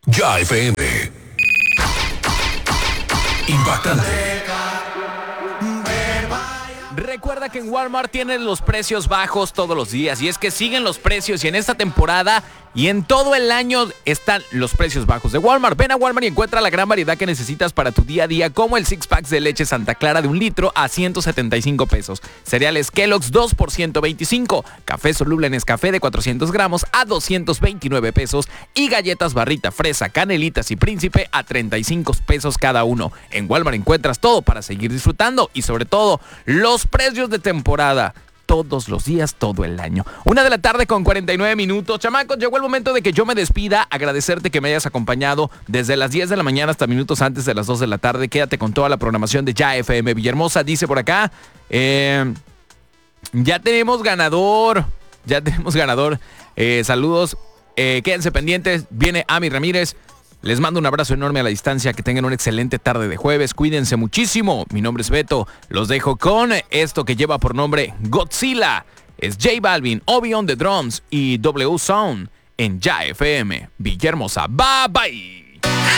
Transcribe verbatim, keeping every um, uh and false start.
Ya F M. Impactante. Recuerda que en Walmart tienen los precios bajos todos los días, y es que siguen los precios, y en esta temporada y en todo el año están los precios bajos de Walmart. Ven a Walmart y encuentra la gran variedad que necesitas para tu día a día, como el six packs de leche Santa Clara de un litro a ciento setenta y cinco pesos, cereales Kellogg's dos por ciento veinticinco, café soluble Nescafé de cuatrocientos gramos a doscientos veintinueve pesos, y galletas Barrita, Fresa, Canelitas y Príncipe a treinta y cinco pesos cada uno. En Walmart encuentras todo para seguir disfrutando, y sobre todo los precios de temporada. Todos los días, todo el año. Una de la tarde con cuarenta y nueve minutos. Chamacos, llegó el momento de que yo me despida. Agradecerte que me hayas acompañado desde las diez de la mañana hasta minutos antes de las dos de la tarde. Quédate con toda la programación de Ya F M. Villahermosa dice por acá, eh, ya tenemos ganador. Ya tenemos ganador. Eh, saludos. Eh, quédense pendientes. Viene Ami Ramírez. Les mando un abrazo enorme a la distancia, que tengan una excelente tarde de jueves, cuídense muchísimo. Mi nombre es Beto, los dejo con esto que lleva por nombre Godzilla. Es J Balvin, Obi on the Drums y W Sound en Ya F M. Villahermosa, bye bye.